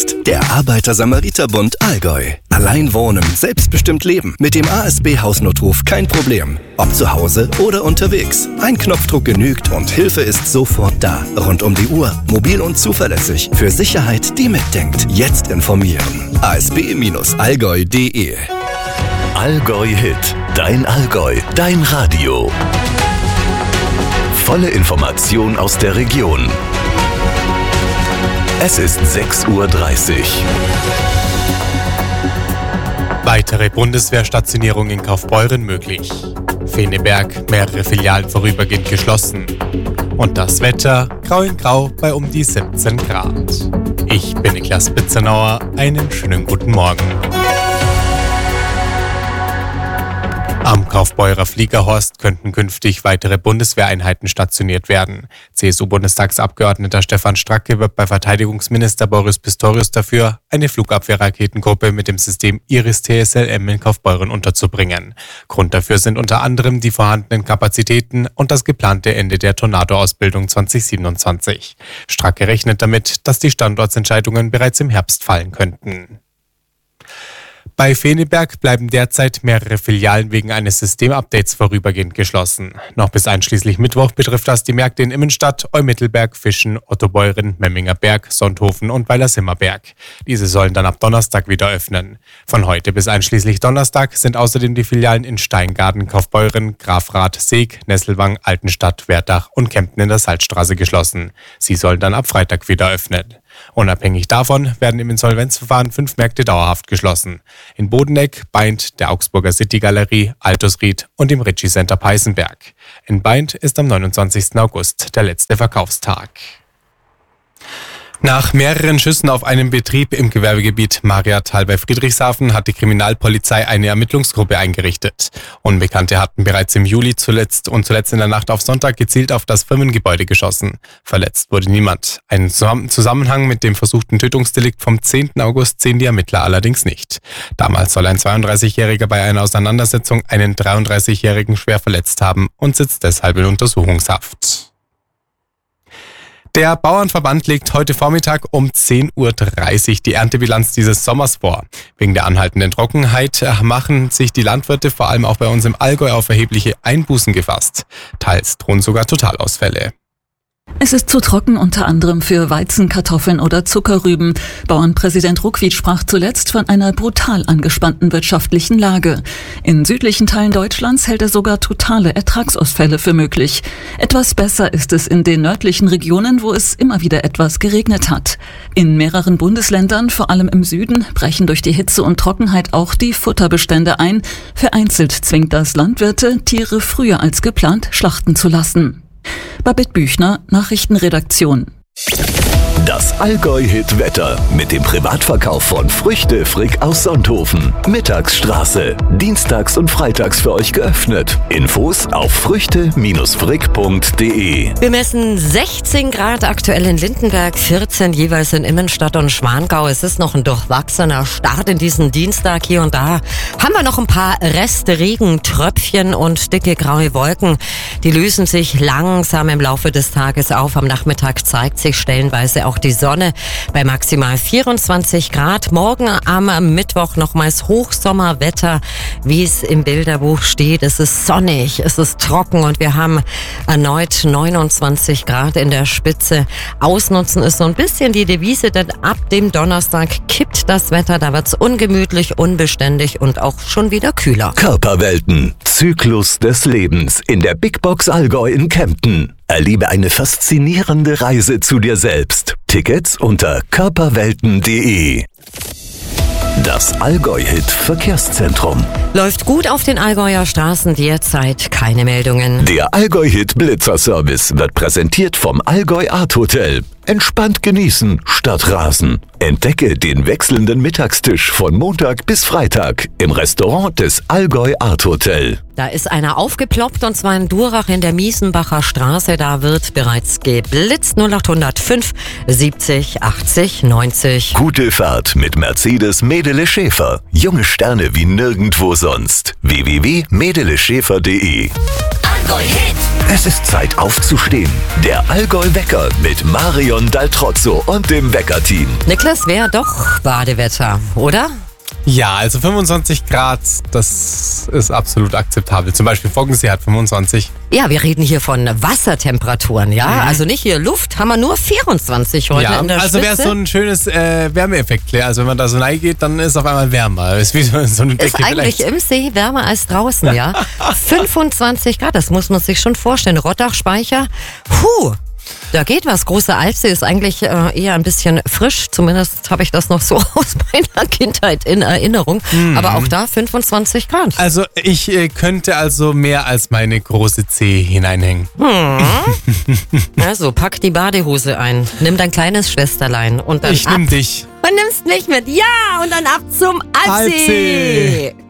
Der Arbeiter-Samariter-Bund Allgäu. Allein wohnen, selbstbestimmt leben. Mit dem ASB-Hausnotruf kein Problem. Ob zu Hause oder unterwegs. Ein Knopfdruck genügt und Hilfe ist sofort da. Rund um die Uhr, mobil und zuverlässig. Für Sicherheit, die mitdenkt. Jetzt informieren. asb-allgäu.de. Allgäu Hit. Dein Allgäu. Dein Radio. Volle Information aus der Region. Es ist 6:30 Uhr. Weitere Bundeswehrstationierung in Kaufbeuren möglich. Feneberg, mehrere Filialen vorübergehend geschlossen. Und das Wetter grau in grau bei um die 17 Grad. Ich bin Niklas Bitzenauer, einen schönen guten Morgen. Am Kaufbeurer Fliegerhorst könnten künftig weitere Bundeswehreinheiten stationiert werden. CSU-Bundestagsabgeordneter Stefan Stracke wirbt bei Verteidigungsminister Boris Pistorius dafür, eine Flugabwehrraketengruppe mit dem System Iris-TSLM in Kaufbeuren unterzubringen. Grund dafür sind unter anderem die vorhandenen Kapazitäten und das geplante Ende der Tornado-Ausbildung 2027. Stracke rechnet damit, dass die Standortsentscheidungen bereits im Herbst fallen könnten. Bei Feneberg bleiben derzeit mehrere Filialen wegen eines Systemupdates vorübergehend geschlossen. Noch bis einschließlich Mittwoch betrifft das die Märkte in Immenstadt, Eumittelberg, Fischen, Ottobeuren, Memminger Berg, Sonthofen und Weilersimmerberg. Diese sollen dann ab Donnerstag wieder öffnen. Von heute bis einschließlich Donnerstag sind außerdem die Filialen in Steingaden, Kaufbeuren, Grafrath, Seeg, Nesselwang, Altenstadt, Werdach und Kempten in der Salzstraße geschlossen. Sie sollen dann ab Freitag wieder öffnen. Unabhängig davon werden im Insolvenzverfahren 5 Märkte dauerhaft geschlossen. In Bodeneck, Baindt, der Augsburger City Galerie, Altusried und im Ritchie Center Peißenberg. In Baindt ist am 29. August der letzte Verkaufstag. Nach mehreren Schüssen auf einen Betrieb im Gewerbegebiet Mariatal bei Friedrichshafen hat die Kriminalpolizei eine Ermittlungsgruppe eingerichtet. Unbekannte hatten bereits im Juli zuletzt in der Nacht auf Sonntag gezielt auf das Firmengebäude geschossen. Verletzt wurde niemand. Einen Zusammenhang mit dem versuchten Tötungsdelikt vom 10. August sehen die Ermittler allerdings nicht. Damals soll ein 32-Jähriger bei einer Auseinandersetzung einen 33-Jährigen schwer verletzt haben und sitzt deshalb in Untersuchungshaft. Der Bauernverband legt heute Vormittag um 10:30 Uhr die Erntebilanz dieses Sommers vor. Wegen der anhaltenden Trockenheit machen sich die Landwirte vor allem auch bei uns im Allgäu auf erhebliche Einbußen gefasst. Teils drohen sogar Totalausfälle. Es ist zu trocken, unter anderem für Weizen, Kartoffeln oder Zuckerrüben. Bauernpräsident Ruckwied sprach zuletzt von einer brutal angespannten wirtschaftlichen Lage. In südlichen Teilen Deutschlands hält er sogar totale Ertragsausfälle für möglich. Etwas besser ist es in den nördlichen Regionen, wo es immer wieder etwas geregnet hat. In mehreren Bundesländern, vor allem im Süden, brechen durch die Hitze und Trockenheit auch die Futterbestände ein. Vereinzelt zwingt das Landwirte, Tiere früher als geplant schlachten zu lassen. Babette Büchner, Nachrichtenredaktion. Das Allgäu-Hit-Wetter mit dem Privatverkauf von Früchte Frick aus Sonthofen. Mittagsstraße. Dienstags und freitags für euch geöffnet. Infos auf früchte-frick.de. Wir messen 16 Grad aktuell in Lindenberg, 14 jeweils in Immenstadt und Schwangau. Es ist noch ein durchwachsener Start in diesen Dienstag. Hier und da haben wir noch ein paar Reste Regentröpfchen und dicke graue Wolken. Die lösen sich langsam im Laufe des Tages auf. Am Nachmittag zeigt sich stellenweise auch die Sonne bei maximal 24 Grad. Morgen am Mittwoch nochmals Hochsommerwetter, wie es im Bilderbuch steht. Es ist sonnig, es ist trocken und wir haben erneut 29 Grad in der Spitze. Ausnutzen ist so ein bisschen die Devise, denn ab dem Donnerstag kippt das Wetter. Da wird's ungemütlich, unbeständig und auch schon wieder kühler. Körperwelten. Zyklus des Lebens in der Big Box Allgäu in Kempten. Erlebe eine faszinierende Reise zu dir selbst. Tickets unter körperwelten.de. Das Allgäu-Hit Verkehrszentrum. Läuft gut auf den Allgäuer Straßen derzeit, keine Meldungen. Der Allgäu-Hit Blitzerservice wird präsentiert vom Allgäu Art Hotel. Entspannt genießen statt rasen. Entdecke den wechselnden Mittagstisch von Montag bis Freitag im Restaurant des Allgäu Art Hotel. Da ist einer aufgeploppt und zwar in Durach in der Miesenbacher Straße. Da wird bereits geblitzt. 0805 70 80 90. Gute Fahrt mit Mercedes Medele Schäfer. Junge Sterne wie nirgendwo sonst. www.medeleschäfer.de Allgäu Hit. Es ist Zeit aufzustehen. Der Allgäu-Wecker mit Marion Daltrozzo und dem Wecker-Team. Niklas, wäre doch Badewetter, oder? Ja, also 25 Grad, das ist absolut akzeptabel. Zum Beispiel Foggensee hat 25. Ja, wir reden hier von Wassertemperaturen, ja? Also nicht hier Luft, haben wir nur 24 heute in der also Spitze. wäre so ein schönes Wärmeeffekt. Also wenn man da so reingeht, dann ist es auf einmal wärmer. Ist wie so eine Decke Ist eigentlich vielleicht. im See wärmer als draußen, ja? 25 Grad, das muss man sich schon vorstellen. Rottach-Speicher, da geht was. Große Alpsee ist eigentlich eher ein bisschen frisch. Zumindest habe ich das noch so aus meiner Kindheit in Erinnerung. Aber auch da 25 Grad. Also ich könnte also mehr als meine große Zehe hineinhängen. Also pack die Badehose ein. Nimm dein kleines Schwesterlein und dann Ich nehm dich. Und nimmst mich mit. Ja, und dann ab zum Alpsee.